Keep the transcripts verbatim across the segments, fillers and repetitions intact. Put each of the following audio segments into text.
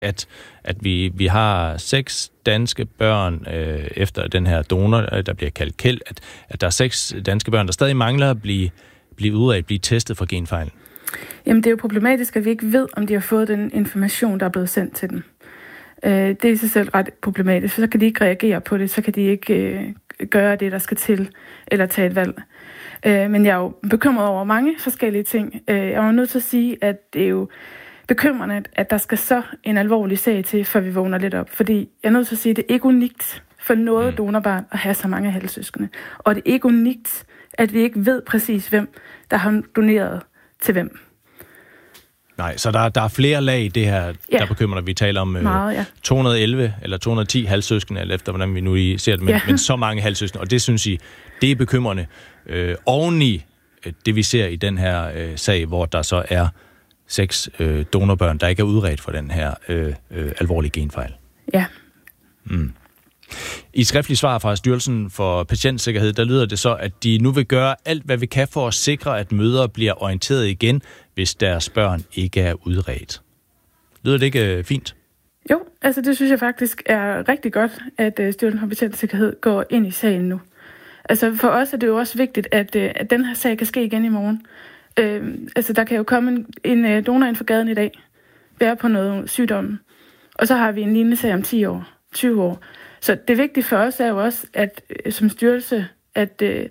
at, at vi, vi har seks danske børn øh, efter den her donor, der bliver kaldt Kjeld, at, at der er seks danske børn, der stadig mangler at blive, blive udredt, blive testet for genfejl. Jamen, det er jo problematisk, at vi ikke ved, om de har fået den information, der er blevet sendt til dem. Øh, det er i sig selv ret problematisk, for så kan de ikke reagere på det, så kan de ikke øh, gøre det, der skal til, eller tage et valg. Øh, men jeg er jo bekymret over mange forskellige ting. Øh, jeg er jo nødt til at sige, at det er jo bekymrende, at der skal så en alvorlig sag til, før vi vågner lidt op. Fordi jeg er nødt til at sige, at det er ikke unikt for noget donorbarn at have så mange halvsøskende. Og det er ikke unikt, at vi ikke ved præcis, hvem der har doneret til hvem. Nej, så der, der er flere lag i det her, ja. Der bekymrer, vi taler om Meget, ja. to hundrede og elleve eller to hundrede og ti halvsøskende, eller efter hvordan vi nu lige ser det, men, ja. men så mange halvsøskende, og det synes I, det er bekymrende. Øh, oveni det, vi ser i den her øh, sag, hvor der så er seks øh, donorbørn, der ikke er udredt for den her øh, øh, alvorlige genfejl. Ja. Mm. I et skriftligt svar fra Styrelsen for Patientsikkerhed, der lyder det så, at de nu vil gøre alt, hvad vi kan for at sikre, at mødre bliver orienteret igen, hvis deres børn ikke er udredt. Lyder det ikke øh, fint? Jo, altså det synes jeg faktisk er rigtig godt, at øh, Styrelsen for Patientsikkerhed går ind i sagen nu. Altså for os er det jo også vigtigt, at, øh, at den her sag kan ske igen i morgen. Øh, altså der kan jo komme en, en øh, donor ind for gaden i dag, bære på noget sygdom, og så har vi en lignende sag om ti år, tyve år. Så det vigtige for os er jo også, at øh, som styrelse, at, øh,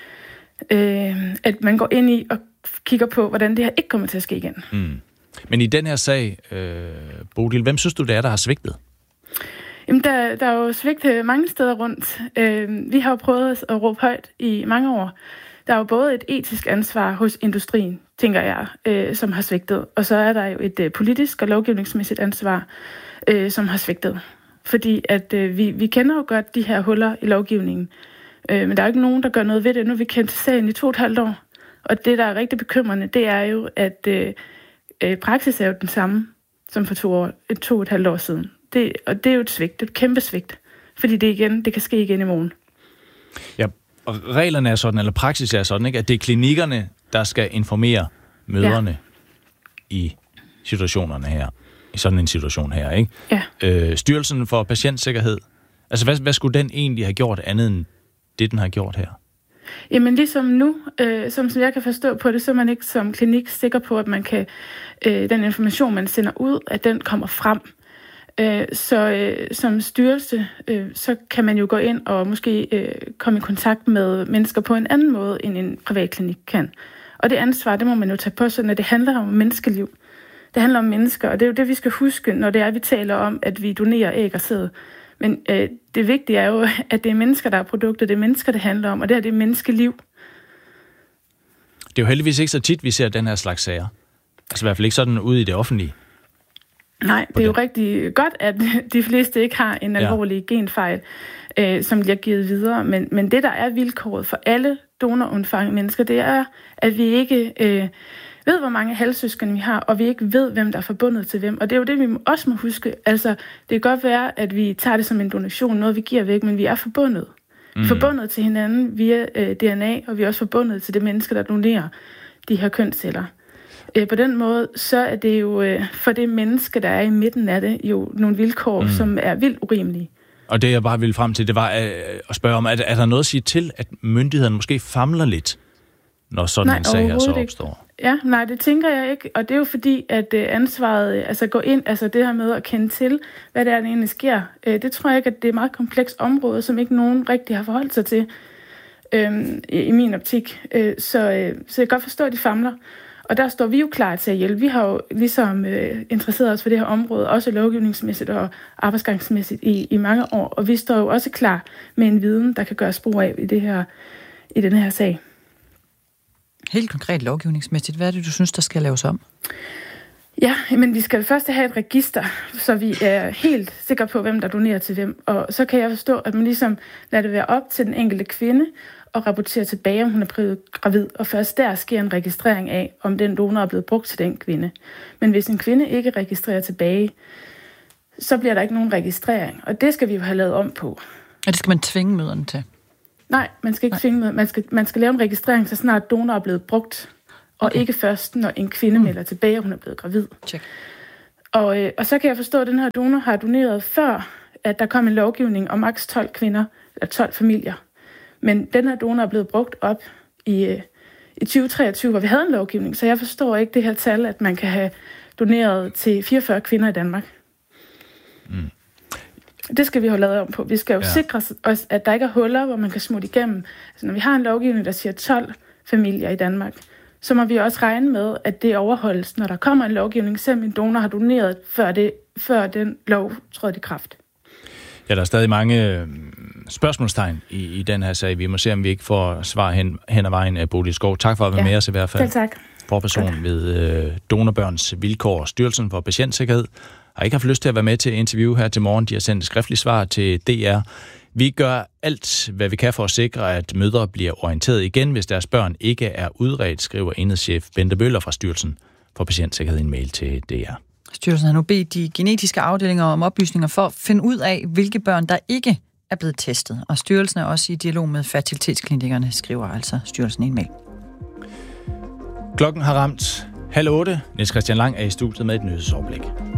øh, at man går ind i og kigger på, hvordan det her ikke kommer til at ske igen. Mm. Men i den her sag, øh, Bodil, hvem synes du, det er, der har svigtet? Jamen, der, der er jo svigtet mange steder rundt. Øh, vi har jo prøvet at råbe højt i mange år. Der er jo både et etisk ansvar hos industrien, tænker jeg, øh, som har svigtet. Og så er der jo et øh, politisk og lovgivningsmæssigt ansvar, øh, som har svigtet. Fordi at øh, vi, vi kender jo godt de her huller i lovgivningen. Øh, men der er jo ikke nogen, der gør noget ved det. Nu har vi kendt sagen i to og et halvt år. Og det, der er rigtig bekymrende, det er jo, at øh, øh, praksis er jo den samme som for to, år, to og et halvt år siden. Det, og det er jo et svigt, det er et kæmpe svigt. Fordi det igen, det kan ske igen i morgen. Ja, og reglerne er sådan, eller praksis er sådan, ikke, at det er klinikkerne, der skal informere mødrene ja. i situationerne her. I sådan en situation her, ikke? Ja. Øh, Styrelsen for Patientsikkerhed, altså hvad, hvad skulle den egentlig have gjort andet end det, den har gjort her? Jamen ligesom nu, øh, som, som jeg kan forstå på det, så er man ikke som klinik sikker på, at man kan øh, den information, man sender ud, at den kommer frem. Øh, så øh, som styrelse, øh, så kan man jo gå ind og måske øh, komme i kontakt med mennesker på en anden måde, end en privatklinik kan. Og det ansvar, det må man jo tage på sig, når det handler om menneskeliv. Det handler om mennesker, og det er jo det, vi skal huske, når det er, vi taler om, at vi donerer æg og sæd. Men øh, det vigtige er jo, at det er mennesker, der er produkter, det er mennesker, det handler om, og det her det er menneskeliv. Det er jo heldigvis ikke så tit, vi ser den her slags sager. Altså i hvert fald ikke sådan ude i det offentlige. Nej, det er jo rigtig godt, at de fleste ikke har en alvorlig ja. genfejl, øh, som bliver givet videre. Men, men det, der er vilkåret for alle donorundfangede mennesker, det er, at vi ikke øh, ved, hvor mange halvsøskende vi har, og vi ikke ved, hvem der er forbundet til hvem. Og det er jo det, vi også må huske. Altså, det kan godt være, at vi tager det som en donation, noget vi giver væk, men vi er forbundet. Mm. Vi er forbundet til hinanden via øh, D N A, og vi er også forbundet til det menneske, der donerer de her kønsceller. Øh, på den måde, så er det jo øh, for det menneske, der er i midten af det, jo nogle vilkår, mm. som er vildt urimelige. Og det, jeg bare ville frem til, det var øh, at spørge om, er, er der noget at sige til, at myndighederne måske famler lidt, når sådan nej, en sag her så opstår? Ikke. Ja, nej, det tænker jeg ikke, og det er jo fordi, at øh, ansvaret, øh, altså gå ind, altså det her med at kende til, hvad det er, der egentlig sker, øh, det tror jeg ikke, at det er et meget komplekst område, som ikke nogen rigtig har forholdt sig til øh, i, i min optik. Øh, så, øh, så jeg kan godt forstå, at de famler. Og der står vi jo klar til at hjælpe. Vi har jo ligesom øh, interesseret os for det her område, også lovgivningsmæssigt og arbejdsgangsmæssigt i, i mange år. Og vi står jo også klar med en viden, der kan gøres brug af i, det her, i den her sag. Helt konkret lovgivningsmæssigt, hvad er det, du synes, der skal laves om? Ja, men vi skal først have et register, så vi er helt sikre på, hvem der donerer til hvem. Og så kan jeg forstå, at man ligesom lader det være op til den enkelte kvinde og rapportere tilbage, om hun er blevet gravid. Og først der sker en registrering af, om den donor er blevet brugt til den kvinde. Men hvis en kvinde ikke registrerer tilbage, så bliver der ikke nogen registrering. Og det skal vi jo have lavet om på. Og det skal man tvinge møderne til? Nej, man skal ikke Nej. tvinge møderne. Man skal, man skal lave en registrering, så snart donor er blevet brugt. Og okay. ikke først, når en kvinde melder tilbage, at hun er blevet gravid. Check. Og, øh, og så kan jeg forstå, at den her donor har doneret før, at der kom en lovgivning om maks tolv kvinder, eller tolv familier. Men den her donor er blevet brugt op i, øh, i tyve treogtyve, hvor vi havde en lovgivning, så jeg forstår ikke det her tal, at man kan have doneret til fireogfyrre kvinder i Danmark. Mm. Det skal vi have lavet om på. Vi skal jo ja. sikre os, at der ikke er huller, hvor man kan smutte igennem. Altså, når vi har en lovgivning, der siger tolv familier i Danmark, så må vi også regne med, at det overholdes, når der kommer en lovgivning, selvom en donor har doneret, før, det, før den lov trådte i kraft. Ja, der er stadig mange spørgsmålstegn i, i den her sag. Vi må se, om vi ikke får svar hen, hen ad vejen af Bodil Skov. Tak for at være ja. med os i hvert fald. Selv tak. Forperson ved øh, Donorbørns Vilkår, Styrelsen for Patientsikkerhed, har ikke haft lyst til at være med til interview her til morgen. De har sendt et skriftligt svar til D R. Vi gør alt, hvad vi kan for at sikre, at mødre bliver orienteret igen, hvis deres børn ikke er udredt, skriver enhedschef Bente Bøller fra Styrelsen for Patientsikkerhed i en mail til D R. Styrelsen har nu bedt de genetiske afdelinger om oplysninger for at finde ud af, hvilke børn, der ikke er blevet testet. Og styrelsen er også i dialog med fertilitetsklinikerne, skriver altså styrelsen i en mail. Klokken har ramt halv otte. Niels Christian Lang er i studiet med et nyhedsoverblik.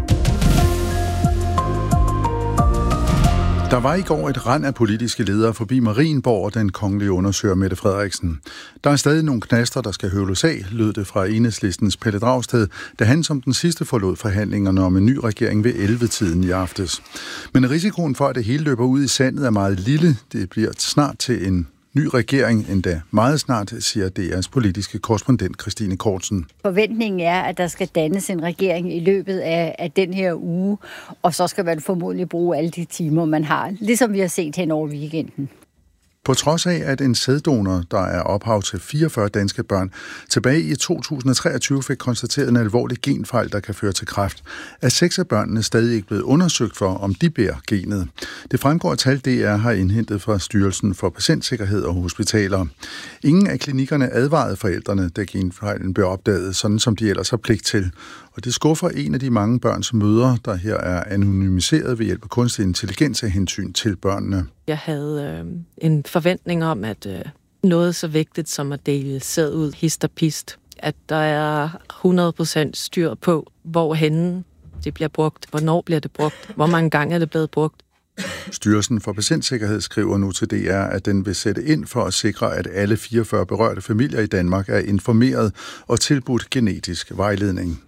Der var i går et rand af politiske ledere forbi Marienborg og den kongelige undersøger Mette Frederiksen. Der er stadig nogle knaster, der skal høvles af, lød det fra Enhedslistens Pelle Dragsted, da han som den sidste forlod forhandlingerne om en ny regering ved elleve-tiden i aftes. Men risikoen for, at det hele løber ud i sandet, er meget lille. Det bliver snart til en ny regering, endda meget snart, siger D R's politiske korrespondent Christine Kortsen. Forventningen er, at der skal dannes en regering i løbet af, af den her uge, og så skal man formodentlig bruge alle de timer, man har, ligesom vi har set hen over weekenden. På trods af, at en sæddonor, der er ophav til fireogfyrre danske børn, tilbage i to tusind og treogtyve fik konstateret en alvorlig genfejl, der kan føre til kræft, er seks af børnene stadig ikke blevet undersøgt for, om de bærer genet. Det fremgår af tal, D R har indhentet fra Styrelsen for Patientsikkerhed og Hospitaler. Ingen af klinikkerne advarede forældrene, da genfejlen blev opdaget, sådan som de ellers har pligt til. Og det skuffer en af de mange børns mødre, der her er anonymiseret ved hjælp af kunstig intelligens af hensyn til børnene. Jeg havde øh, en forventning om, at øh, noget så vigtigt som at dele sæd ud hist og pist, at der er hundrede procent styr på, hvorhenne det bliver brugt, hvornår bliver det brugt, hvor mange gange er det blevet brugt. Styrelsen for Patientsikkerhed skriver nu til D R, at den vil sætte ind for at sikre, at alle fireogfyrre berørte familier i Danmark er informeret og tilbudt genetisk vejledning.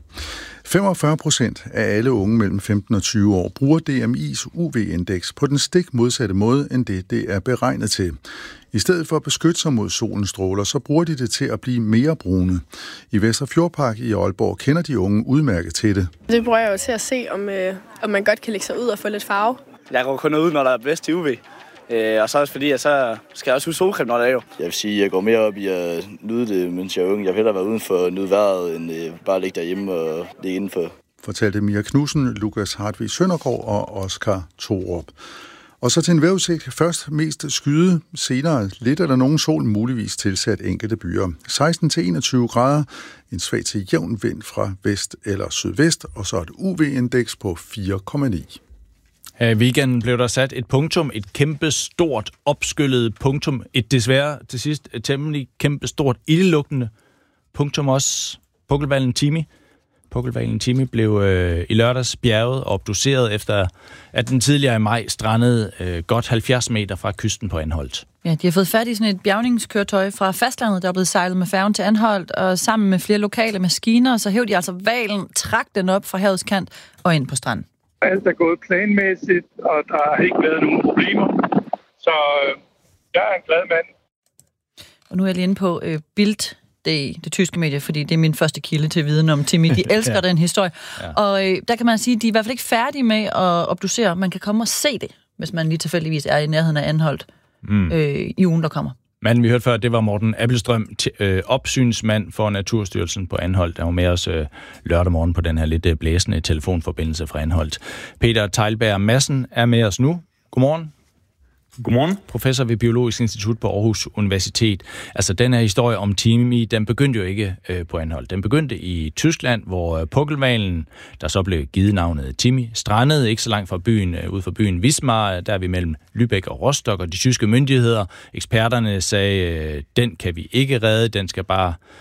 femogfyrre procent af alle unge mellem femten og tyve år bruger D M I's U V-indeks på den stik modsatte måde, end det, det er beregnet til. I stedet for at beskytte sig mod solens stråler, så bruger de det til at blive mere brune. I Vesterfjordpark i Aalborg kender de unge udmærket til det. Det bruger jeg jo til at se, om, øh, om man godt kan lægge sig ud og få lidt farve. Jeg går kun ud, når der er bedst til U V. Øh, og så også fordi, at så skal jeg også huske solcreme, når der er jo. Jeg vil sige, at jeg går mere op i at nyde det, mens jeg er ung. Jeg vil hellere være udenfor og nyde vejret, end øh, bare ligge derhjemme og ligge indenfor. Fortalte Mia Knudsen, Lukas Hartvig Søndergaard og Oskar Thorup. Og så til en vejrudsigt. Først mest skyde, senere lidt eller nogen sol, muligvis tilsat enkelte byer. seksten til enogtyve grader, en svag til jævn vind fra vest eller sydvest, og så et U V-indeks på fire komma ni. Her i weekenden blev der sat et punktum, et kæmpe stort opskyllet punktum, et desværre til sidst et temmelig kæmpe stort ildelugtende punktum også. Pukkelhvalen Timi. Pukkelhvalen Timi blev øh, i lørdags bjerget og obduceret efter, at den tidligere i maj strandede øh, godt halvfjerds meter fra kysten på Anholt. Ja, de har fået fat i sådan et bjergningskøretøj fra fastlandet, der er blevet sejlet med færgen til Anholt, og sammen med flere lokale maskiner, så hævde de altså hvalen, trak den op fra havets kant og ind på stranden. Alt er gået planmæssigt, og der har ikke været nogen problemer. Så øh, jeg er en glad mand. Og nu er jeg lige inde på øh, Bild, det, det tyske medie, fordi det er min første kilde til viden om Timi. De elsker ja. den historie. Ja. Og øh, der kan man sige, at de er i hvert fald ikke færdige med at obducere. Man kan komme og se det, hvis man lige tilfældigvis er i nærheden af Anholt mm. øh, i ugen, der kommer. Manden, vi hørte før, det var Morten Appelstrøm, t- øh, opsynsmand for Naturstyrelsen på Anholt. Der var med os øh, lørdag morgen på den her lidt øh, blæsende telefonforbindelse fra Anholt. Peter Teilberg Madsen er med os nu. Godmorgen. Godmorgen. Professor ved Biologisk Institut på Aarhus Universitet. Altså, den her historie om Timi, den begyndte jo ikke øh, på Anholt. Den begyndte i Tyskland, hvor øh, pukkelhvalen, der så blev givet navnet Timi, strandede ikke så langt fra byen, øh, ud fra byen Wismar, der er vi mellem Lübeck og Rostock, og de tyske myndigheder, eksperterne sagde, øh, den kan vi ikke redde, den skal bare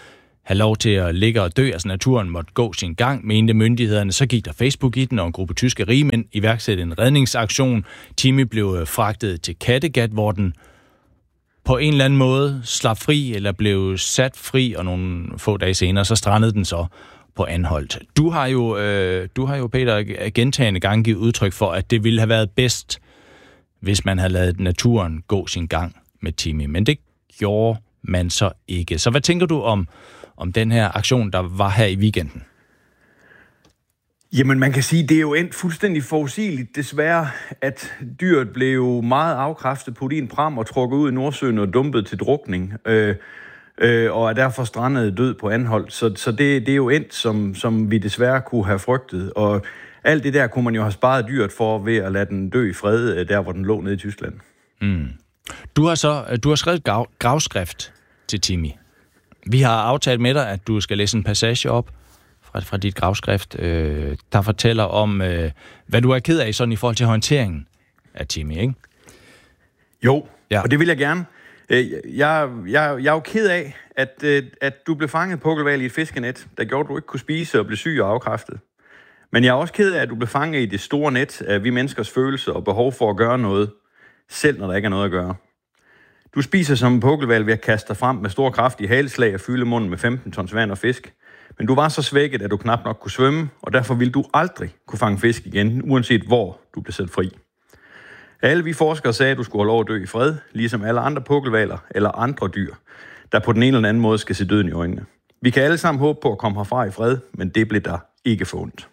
have lov til at ligge og dø, altså naturen måtte gå sin gang, mente myndighederne. Så gik der Facebook i den, og en gruppe tyske rigmænd iværksatte en redningsaktion. Timmy blev fragtet til Kattegat, hvor den på en eller anden måde slap fri, eller blev sat fri, og nogle få dage senere, så strandede den så på Anholt. Du har jo, øh, du har jo, Peter, gentagne gange givet udtryk for, at det ville have været bedst, hvis man havde ladet naturen gå sin gang med Timmy. Men det gjorde man så ikke. Så hvad tænker du om, om den her aktion, der var her i weekenden? Jamen, man kan sige, det er jo endt fuldstændig forudsigeligt, desværre, at dyret blev meget afkræftet på din pram og trukket ud i Nordsøen og dumpet til drukning, øh, øh, og er derfor strandet død på Anholt. Så, så det, det er jo endt, som, som vi desværre kunne have frygtet. Og alt det der kunne man jo have sparet dyret for ved at lade den dø i fred, der hvor den lå nede i Tyskland. Mm. Du har så du har skrevet grav, gravskrift til Timmy. Vi har aftalt med dig, at du skal læse en passage op fra, fra dit gravskrift, øh, der fortæller om, øh, hvad du er ked af sådan i forhold til håndteringen af Timmy, ikke? Jo, ja. Og det vil jeg gerne. Jeg, jeg, jeg, jeg er jo ked af, at, at du blev fanget pukkelhval i et fiskenet, der gjorde, at du ikke kunne spise og blev syg og afkræftet. Men jeg er også ked af, at du blev fanget i det store net af vi menneskers følelser og behov for at gøre noget, selv når der ikke er noget at gøre. Du spiser som en pukkelhval ved at kaste dig frem med stor kraft i haleslag og fylde munden med femten tons vand og fisk. Men du var så svækket, at du knap nok kunne svømme, og derfor ville du aldrig kunne fange fisk igen, uanset hvor du blev sat fri. Alle vi forskere sagde, at du skulle have lov at dø i fred, ligesom alle andre pukkelhvaler eller andre dyr, der på den ene eller anden måde skal se døden i øjnene. Vi kan alle sammen håbe på at komme herfra i fred, men det blev der ikke fundet.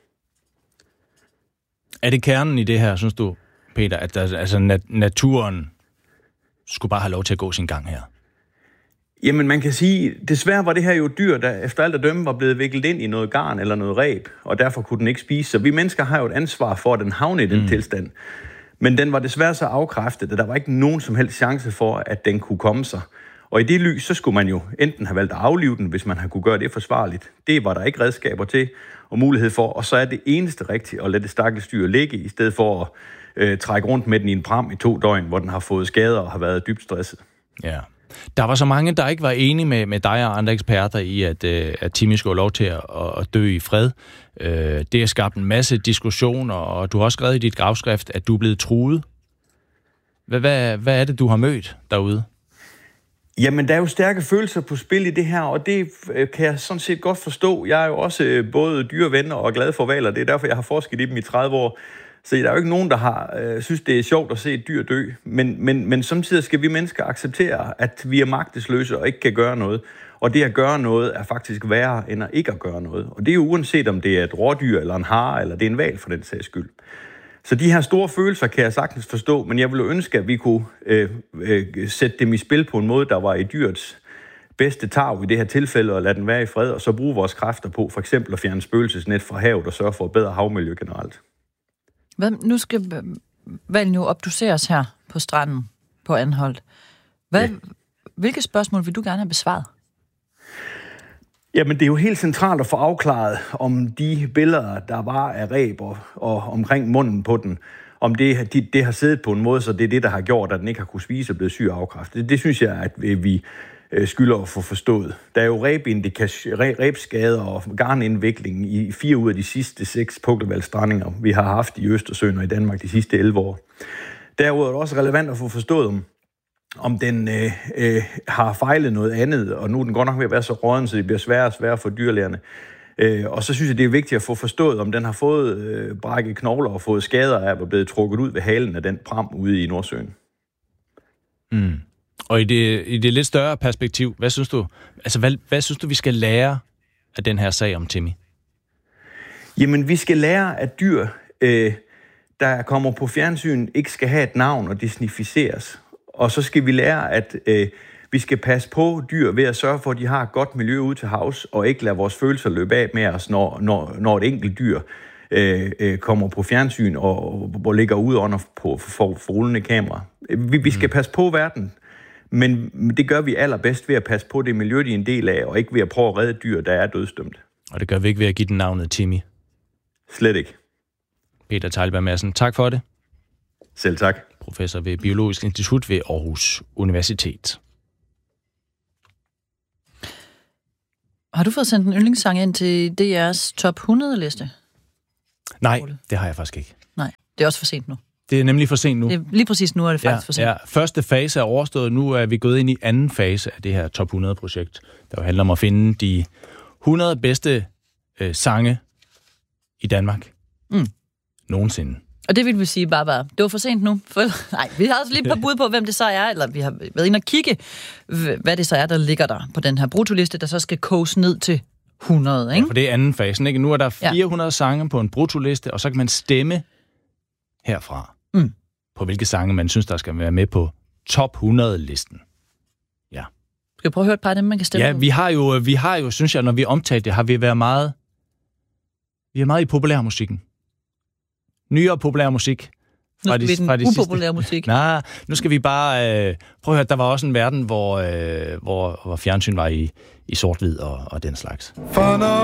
Er det kernen i det her, synes du, Peter, at der, altså nat- naturen skulle bare have lov til at gå sin gang her? Jamen, man kan sige, desværre var det her jo dyr, der efter alt at dømme var blevet viklet ind i noget garn eller noget reb, og derfor kunne den ikke spise. Så vi mennesker har jo et ansvar for, at den havne i den mm. tilstand. Men den var desværre så afkræftet, at der var ikke nogen som helst chance for, at den kunne komme sig. Og i det lys, så skulle man jo enten have valgt at aflive den, hvis man havde kunne gøre det forsvarligt. Det var der ikke redskaber til og mulighed for, og så er det eneste rigtigt at lade det stakkels dyr ligge, i stedet for at øh, trække rundt med den i en pram i to døgn, hvor den har fået skader og har været dybt stresset. Ja. Der var så mange, der ikke var enige med, med dig og andre eksperter i, at, øh, at Timmy skulle have lov til at, at dø i fred. Øh, det har skabt en masse diskussioner, og du har også skrevet i dit gravskrift, at du er blevet truet. Hvad, hvad, hvad er det, du har mødt derude? Jamen, der er jo stærke følelser på spil i det her, og det kan jeg sådan set godt forstå. Jeg er jo også både dyrevenner og glad for hvaler. Det er derfor, jeg har forsket i dem i tredive år. Så der er jo ikke nogen, der har øh, synes, det er sjovt at se et dyr dø. Men, men, men samtidig skal vi mennesker acceptere, at vi er magtesløse og ikke kan gøre noget. Og det at gøre noget er faktisk værre end at ikke at gøre noget. Og det er jo uanset, om det er et rådyr eller en hare, eller det er en hval for den sags skyld. Så de her store følelser kan jeg sagtens forstå, men jeg ville ønske, at vi kunne øh, øh, sætte dem i spil på en måde, der var i dyrets bedste tarv i det her tilfælde, og lade den være i fred, og så bruge vores kræfter på for eksempel at fjerne spøgelsesnet fra havet og sørge for et bedre havmiljø generelt. Hvad, nu skal hvalen jo obduceres her på stranden på Anholt. Hvad, ja. Hvilke spørgsmål vil du gerne have besvaret? Jamen, det er jo helt centralt at få afklaret, om de billeder, der var af reb og, og omkring munden på den, om det, de, det har siddet på en måde, så det er det, der har gjort, at den ikke har kunne spise og blevet syg og afkræftet. Det, det synes jeg, at vi skylder at få forstået. Der er jo rebskader og garnindvikling i fire ud af de sidste seks pukkelhvalstrandinger, vi har haft i Østersøen og i Danmark de sidste elleve år. Derudover er det også relevant at få forstået, om, om den øh, øh, har fejlet noget andet, og nu er den godt nok ved at være så rådden, så det bliver sværere og sværere for dyrlægerne. Øh, og så synes jeg, det er vigtigt at få forstået, om den har fået øh, brækket knogler og fået skader af at være blevet trukket ud ved halen af den pram ude i Nordsøen. Mm. Og i det, i det lidt større perspektiv, hvad synes du, altså hvad, hvad synes du, vi skal lære af den her sag om Timmy? Jamen, vi skal lære, at dyr, øh, der kommer på fjernsyn, ikke skal have et navn og disnificeres. Og så skal vi lære, at øh, vi skal passe på dyr ved at sørge for, at de har et godt miljø ude til havs, og ikke lade vores følelser løbe af med os, når, når, når et enkelt dyr øh, øh, kommer på fjernsyn og, og ligger ude under på for, for rullende kamera. Vi, vi skal mm. passe på verden, men det gør vi allerbedst ved at passe på det miljø, de er en del af, og ikke ved at prøve at redde dyr, der er dødsdømt. Og det gør vi ikke ved at give den navnet Timmy? Slet ikke. Peter Teilberg Madsen, tak for det. Selv tak. Professor ved Biologisk Institut ved Aarhus Universitet. Har du fået sendt en yndlingssang ind til D R's top hundrede-liste? Nej, det har jeg faktisk ikke. Nej, det er også for sent nu. Det er nemlig for sent nu. Det er, lige præcis nu er det faktisk ja, for sent. Ja. Første fase er overstået. Nu er vi gået ind i anden fase af det her top hundrede-projekt, der handler om at finde de hundrede bedste øh, sange i Danmark. Mm. Nogensinde. Og det vil vi sige bare var, det var for sent nu. For, nej, vi har også lige et par bud på, hvem det så er, eller vi har været inde og kigge, hvad det så er, der ligger der på den her brutoliste, der så skal koges ned til hundrede, ikke? Ja, for det er anden fasen, ikke? Nu er der fire hundrede ja. sange på en brutoliste, og så kan man stemme herfra, mm. på hvilke sange man synes, der skal være med på top hundrede-listen. Ja. Skal vi prøve at høre et par af dem, man kan stemme Ja, på? vi har jo, vi har jo, synes jeg, når vi omtalte det, har vi været meget, vi er meget i populærmusikken. Nyere populær musik. Nu skal de, vi den fra de upopulære musik. Nej, nu skal vi bare... Øh, prøv at høre, der var også en verden, hvor, øh, hvor, hvor fjernsyn var i, i sort-hvid og, og den slags.